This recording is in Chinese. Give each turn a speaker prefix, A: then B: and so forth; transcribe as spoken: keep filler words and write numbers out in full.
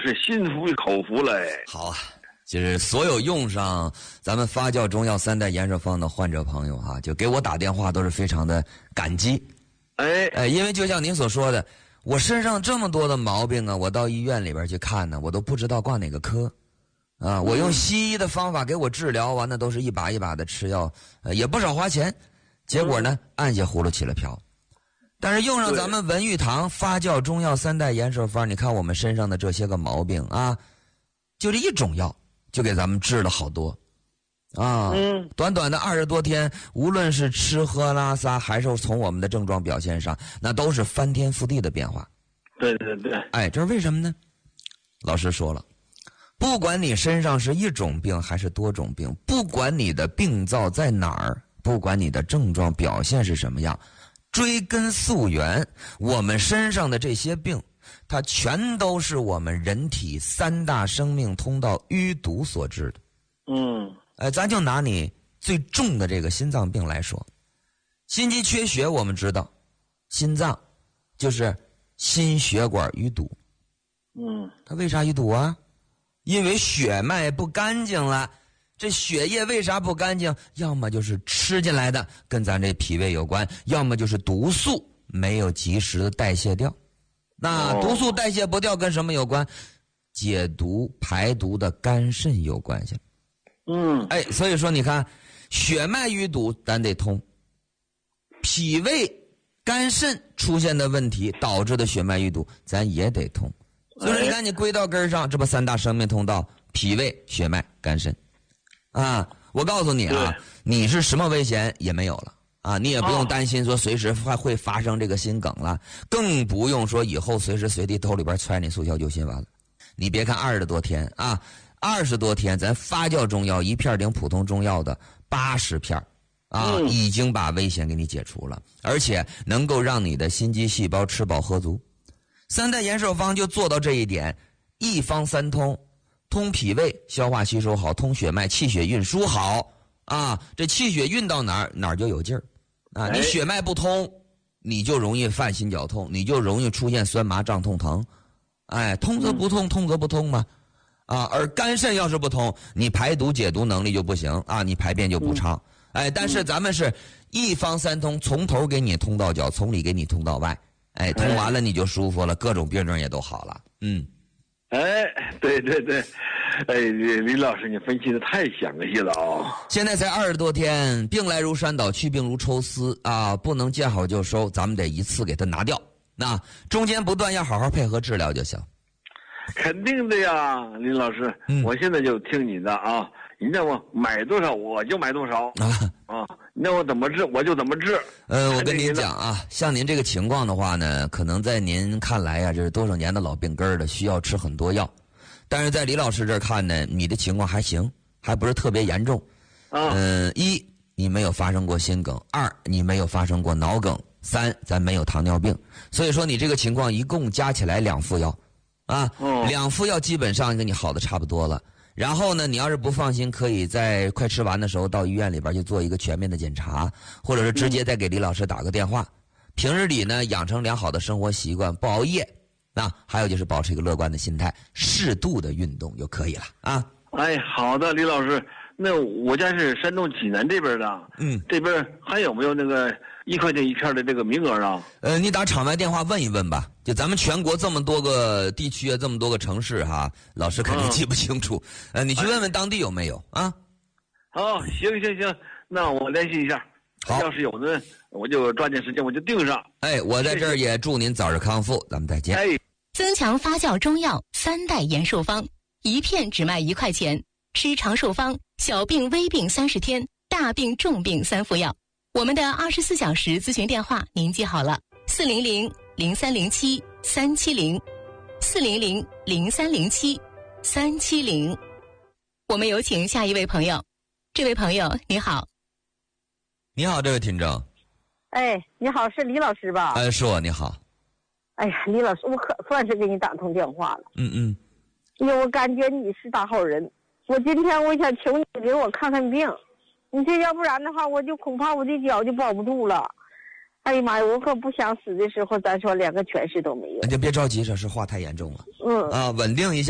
A: 是心服口服了。
B: 好啊，就是所有用上咱们发酵中药三代延寿方的患者朋友哈、啊，就给我打电话都是非常的感激。
A: 哎
B: 哎，因为就像您所说的，我身上这么多的毛病啊，我到医院里边去看呢，我都不知道挂哪个科。啊，我用西医的方法给我治疗完，那都是一把一把的吃药，呃，也不少花钱，结果呢，按下葫芦起了瓢。但是用上咱们文玉堂发酵中药三代延寿方，你看我们身上的这些个毛病啊，就这一种药就给咱们治了好多，啊，
A: 嗯，
B: 短短的二十多天，无论是吃喝拉撒，还是从我们的症状表现上，那都是翻天覆地的变化。
A: 对对对，
B: 哎，这是为什么呢？老师说了。不管你身上是一种病还是多种病，不管你的病灶在哪儿，不管你的症状表现是什么样，追根溯源，我们身上的这些病，它全都是我们人体三大生命通道淤堵所致的。
A: 嗯，
B: 哎，咱就拿你最重的这个心脏病来说，心肌缺血，我们知道，心脏就是心血管淤堵。
A: 嗯，
B: 它为啥淤堵啊？因为血脉不干净了，这血液为啥不干净？要么就是吃进来的，跟咱这脾胃有关；要么就是毒素没有及时的代谢掉。那毒素代谢不掉跟什么有关？解毒排毒的肝肾有关系。
A: 嗯，
B: 哎，所以说你看，血脉淤堵咱得通，脾胃、肝肾出现的问题导致的血脉淤堵咱也得通。所以说你看，你归到根上，这不三大生命通道：脾胃、血脉、肝肾。啊，我告诉你啊，你是什么危险也没有了啊，你也不用担心说随时还会发生这个心梗了，更不用说以后随时随地兜里边揣你速效救心丸了。你别看二十多天啊，二十多天，咱发酵中药一片顶普通中药的八十片啊，
A: 嗯、
B: 已经把危险给你解除了，而且能够让你的心肌细胞吃饱喝足。三代延寿方就做到这一点，一方三通，通脾胃，消化吸收好；通血脉，气血运输好啊。这气血运到哪儿，哪儿就有劲儿啊。你血脉不通，你就容易犯心绞痛，你就容易出现酸麻胀痛疼。哎，通则不通，通则不通嘛。啊，而肝肾要是不通，你排毒解毒能力就不行啊，你排便就不畅。哎，但是咱们是一方三通，从头给你通到脚，从里给你通到外。哎，通完了你就舒服了，各种病症也都好了。嗯，
A: 哎，对对对，哎，李老师，你分析的太详细了啊、哦！
B: 现在才二十多天，病来如山倒，去病如抽丝啊，不能见好就收，咱们得一次给它拿掉。那中间不断要好好配合治疗就行。
A: 肯定的呀，林老师，嗯、我现在就听你的啊。你让我买多少我就买多少啊啊！你让我怎么治我就怎么治。
B: 呃，我跟您讲啊，像您这个情况的话呢，可能在您看来呀，这是多少年的老病根了，需要吃很多药。但是在李老师这儿看呢，你的情况还行，还不是特别严重。
A: 啊，
B: 嗯、呃，一你没有发生过心梗，二你没有发生过脑梗，三咱没有糖尿病。所以说你这个情况一共加起来两副药，啊，
A: 哦、
B: 两副药基本上跟你好的差不多了。然后呢，你要是不放心，可以在快吃完的时候到医院里边去做一个全面的检查，或者是直接再给李老师打个电话。平日里呢，养成良好的生活习惯，不熬夜，啊，还有就是保持一个乐观的心态，适度的运动就可以了啊。
A: 哎，好的，李老师，那我家是山东济南这边的，
B: 嗯，
A: 这边还有没有那个一块钱一片的这个名额啊？
B: 呃，你打场外电话问一问吧。就咱们全国这么多个地区啊，这么多个城市哈，老师肯定记不清楚。嗯、呃，你去问问当地有没有啊？
A: 好，行行行，那我联系一下。
B: 好，
A: 要是有呢，我就抓紧时间我就订上。
B: 哎，我在这儿也祝您早日康复，咱们再见。
A: 哎，
C: 增强发酵中药三代延寿方，一片只卖一块钱，吃长寿方，小病微病三十天，大病重病三副药。我们的二十四小时咨询电话您记好了，四零零零三零七三七零，四零零零三零七三七零。我们有请下一位朋友。这位朋友你好。
B: 你好，这位听众。
D: 哎，你好，是李老师吧？
B: 哎，是我，你好。
D: 哎呀，李老师，我可算是给你打通电话了。
B: 嗯嗯。
D: 因为我感觉你是大好人，我今天我想求你给我看看病，你这要不然的话，我就恐怕我的脚就保不住了。哎呀妈呀，我可不想死的时候，咱说连个全尸都没有。
B: 你就别着急，这是话太严重了。
D: 嗯。
B: 啊，稳定一下。